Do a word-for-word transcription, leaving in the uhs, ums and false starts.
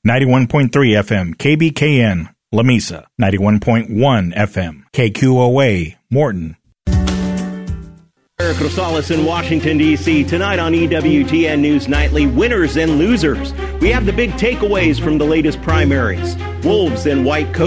ninety-one point three F M, K B K N, Lamesa, ninety-one point one F M, K Q O A, Morton. Eric Rosales in Washington, D C Tonight on E W T N News Nightly, winners and losers. We have the big takeaways from the latest primaries. Wolves in white coats.